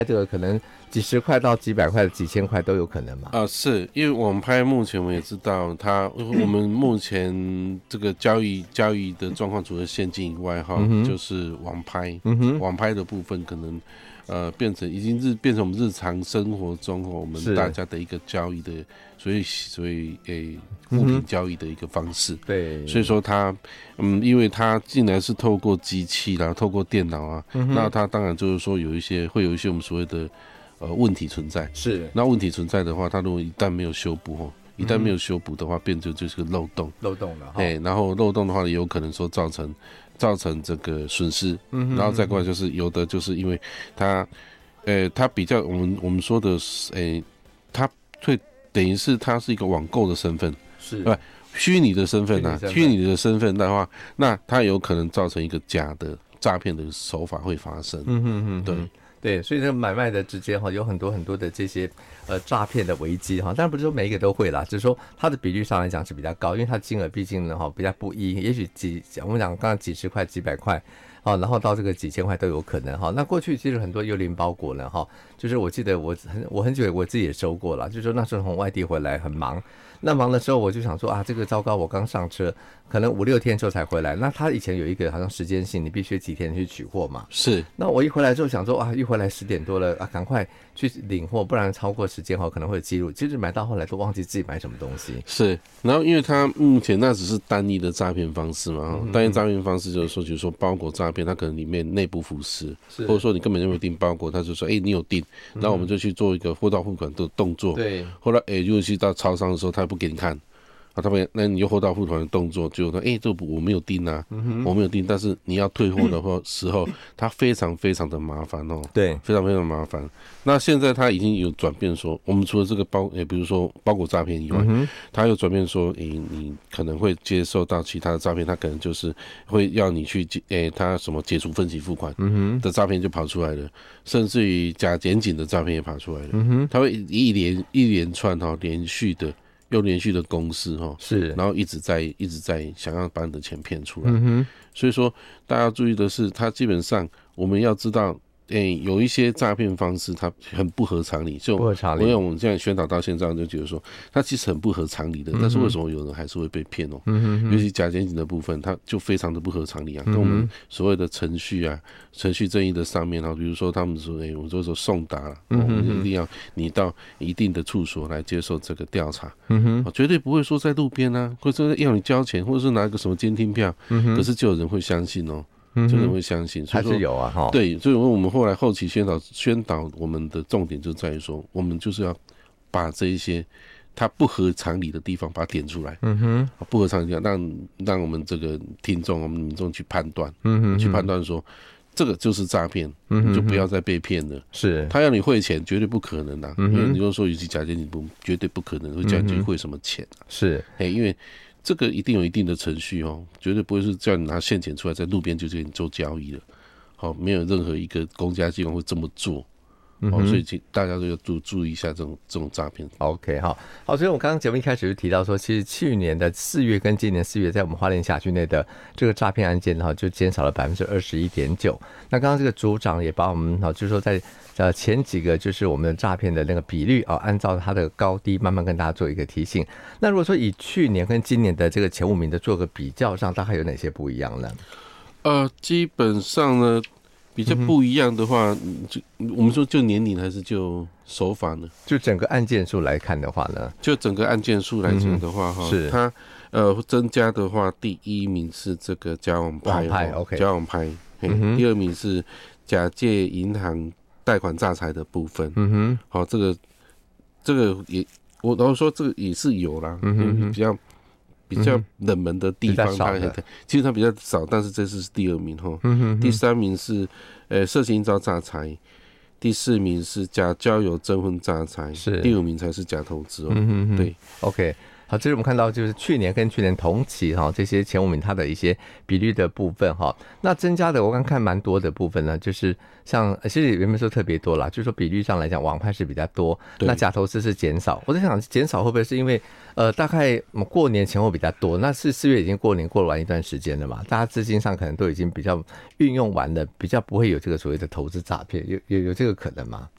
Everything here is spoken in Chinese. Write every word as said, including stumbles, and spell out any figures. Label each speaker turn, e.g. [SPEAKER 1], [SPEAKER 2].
[SPEAKER 1] 这个可能几十块到几百块、几千块都有可能嘛？
[SPEAKER 2] 啊、呃，是因为网拍目前我们也知道它，我们目前这个交易交易的状况，除了现金以外，哈、嗯，就是网拍，嗯哼，网拍的部分可能呃变成已经是变成我们日常生活中我们大家的一个交易的，所以所以诶物品交易的一个方式。
[SPEAKER 1] 对，
[SPEAKER 2] 所以说它，嗯，因为它进来是透过机器啦，透过电脑啊，嗯、那它当然就是说有一些会有一些我们所谓的呃问题存在。
[SPEAKER 1] 是，
[SPEAKER 2] 那问题存在的话，它如果一旦没有修补哦，一旦没有修补的话，变成就是个漏洞。
[SPEAKER 1] 漏洞了哈。
[SPEAKER 2] 哎，然后漏洞的话，也有可能说造成造成这个损失。嗯，然后再过来就是有的就是因为它，呃，它比较我们我们说的，哎，它会等于是它是一个网购的身份。
[SPEAKER 1] 是，
[SPEAKER 2] 对，虚拟的身份啊，虚拟的身份的话，那它有可能造成一个假的诈骗的手法会发生。
[SPEAKER 1] 嗯哼哼，
[SPEAKER 2] 对
[SPEAKER 1] 对，所以这个买卖的之间哈，有很多很多的这些呃诈骗的危机哈，当然不是说每一个都会啦，只是说它的比率上来讲是比较高，因为它金额毕竟呢哈比较不一，也许几我们讲刚刚几十块、几百块。哦，然后到这个几千块都有可能哈。那过去其实很多幽灵包裹呢哈，就是我记得我很我很久我自己也收过了，就是说那时候从外地回来很忙，那忙的时候我就想说啊，这个糟糕，我刚上车，可能五六天之后才回来。那他以前有一个好像时间性，你必须几天去取货嘛。
[SPEAKER 2] 是。
[SPEAKER 1] 那我一回来之后想说啊，一回来十点多了啊，赶快去领货，不然超过时间后可能会有记录。其实买到后来都忘记自己买什么东西。
[SPEAKER 2] 是。然后因为他目前那只是单一的诈骗方式嘛，嗯、单一诈骗方式就是说，比如说包裹诈骗，它可能里面内部腐蚀，或者说你根本就没有订包裹，他就说，哎、欸，你有订，那我们就去做一个货到付款的动作。
[SPEAKER 1] 对。
[SPEAKER 2] 后来，哎、欸，如果去到超商的时候，他不给你看。啊，他们那你就货到付款的动作，就说，哎、欸，这我没有订啊、嗯，我没有订，但是你要退货的话时候，它非常非常的麻烦哦，
[SPEAKER 1] 对，
[SPEAKER 2] 非常非常麻烦。那现在它已经有转变说，我们除了这个包，也比如说包裹诈骗以外，嗯、它有转变说，哎、欸，你可能会接受到其他的诈骗，它可能就是会要你去，哎、欸，它什么解除分期付款的诈骗就跑出来了，甚至于假检警的诈骗也跑出来了，嗯、它会一连一连串哈、哦、连续的。用连续的公式哈，
[SPEAKER 1] 是，
[SPEAKER 2] 然后一直在一直在想要把你的钱骗出来，嗯、所以说大家要注意的是，它基本上我们要知道，诶，有一些诈骗方式它很不合常理，就
[SPEAKER 1] 不合常理。
[SPEAKER 2] 因为我们现在宣导到现在就觉得说，它其实很不合常理的，嗯、但是为什么有人还是会被骗哦？嗯、尤其假检警的部分，它就非常的不合常理啊，嗯、跟我们所谓的程序啊、程序正义的上面啊，比如说他们说，诶，我们就说送达了，嗯、我们一定要你到一定的处所来接受这个调查，嗯哼，哦、绝对不会说在路边啊，或者要你交钱，或者是拿一个什么监听票，嗯、可是就有人会相信哦。就人会相信，
[SPEAKER 1] 还是有啊，哈。
[SPEAKER 2] 对，所以我们后来后期宣导宣导，我们的重点就在于说，我们就是要把这一些它不合常理的地方把它点出来，嗯哼，不合常理让让我们这个听众、我们民众去判断，嗯哼，去判断说这个就是诈骗，嗯，你就不要再被骗了。
[SPEAKER 1] 是，
[SPEAKER 2] 他要你汇钱，绝对不可能啊，嗯、因为你就说尤其假检警不绝对不可能会叫你去汇什么钱啊，
[SPEAKER 1] 是，
[SPEAKER 2] 哎，因为。这个一定有一定的程序哦，绝对不会是叫你拿现钱出来在路边就给你做交易了，好，没有任何一个公家机关会这么做，哦，所以请大家都要注注意一下这种这种诈骗。
[SPEAKER 1] OK， 好，好，所以我刚刚节目一开始就提到说，其实去年的四月跟今年四月，在我们花莲辖区内的这个诈骗案件哈，就减少了百分之二十一点九。那刚刚这个组长也把我们哈，就是说在呃前几个就是我们的诈骗的那个比率啊，按照它的高低慢慢跟大家做一个提醒。那如果说以去年跟今年的这个前五名的做个比较上，大概有哪些不一样呢？
[SPEAKER 2] 呃，基本上呢。比较不一样的话，嗯、就我们说就年龄还是就手法呢？
[SPEAKER 1] 就整个案件数来看的话呢，
[SPEAKER 2] 就整个案件数来讲的话，哈、嗯，是它呃增加的话，第一名是这个假网拍，
[SPEAKER 1] 拍 OK，
[SPEAKER 2] 假网拍、嗯，第二名是假借银行贷款诈财的部分，嗯哼，好、哦，这个这个也我然后说这个也是有啦，嗯哼，比较。比较冷门的地方，它其实它比较少，但是这次是第二名哈。嗯、第三名是呃色情营造诈财，第四名是假交友征婚诈财，是第五名才是假投资哦。嗯、对
[SPEAKER 1] ，OK。好，这是我们看到就是去年跟去年同期哈，这些前五名它的一些比率的部分哈。那增加的我刚看蛮多的部分呢，就是像其实也没有说特别多啦，就是说比率上来讲，网拍是比较多，那假投资是减少。我在想减少会不会是因为呃大概过年前后比较多，那是四月已经过年过了完一段时间了嘛，大家资金上可能都已经比较运用完了，比较不会有这个所谓的投资诈骗，有有有这个可能吗？